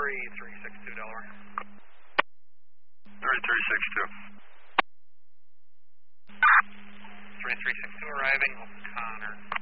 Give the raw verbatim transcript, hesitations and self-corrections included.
three three six two, Delaware. three three six two. three three six two arriving, O'Connor.